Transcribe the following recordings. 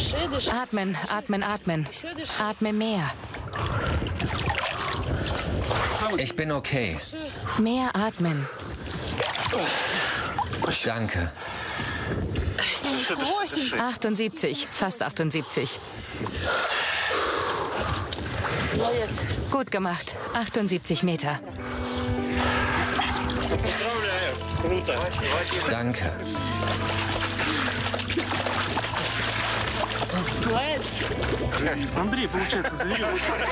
Atmen, atmen, atmen. Atme mehr. Ich bin okay. Mehr atmen. Danke. 78, fast 78. Gut gemacht. 78 Meter. Danke. Андрей, получается, завели.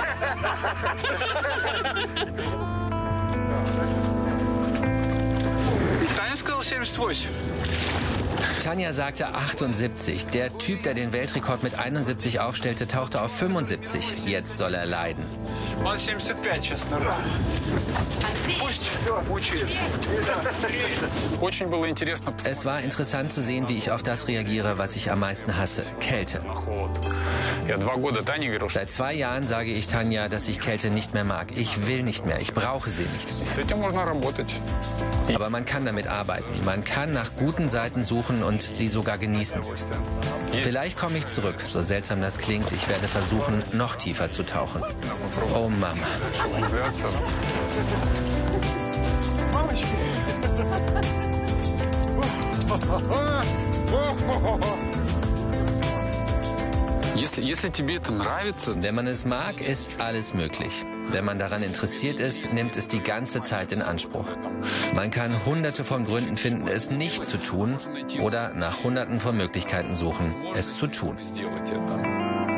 Таня сказал 78. Tanja sagte 78. Der Typ, der den Weltrekord mit 71 aufstellte, tauchte auf 75. Jetzt soll er leiden. Он 75 сейчас, наверное. Пусть учит. Очень было интересно. Es war interessant zu sehen, wie ich auf das reagiere, was ich am meisten hasse: Kälte. Я 2 года Тане говорил, что Seit 2 Jahren sage ich Tanja, dass ich Kälte nicht mehr mag. Ich will nicht mehr. Ich brauche sie nicht. с этим можно работать. Aber man kann damit arbeiten. Man kann nach guten Seiten suchen und sie sogar genießen. Vielleicht komme ich zurück, so seltsam das klingt. Ich werde versuchen, noch tiefer zu tauchen. Oh Mama. Если тебе это нравится, Wenn man es mag, ist alles möglich. Wenn man daran interessiert ist, nimmt es die ganze Zeit in Anspruch. Man kann hunderte von Gründen finden, es nicht zu tun, oder nach hunderten von Möglichkeiten suchen, es zu tun. сделать это.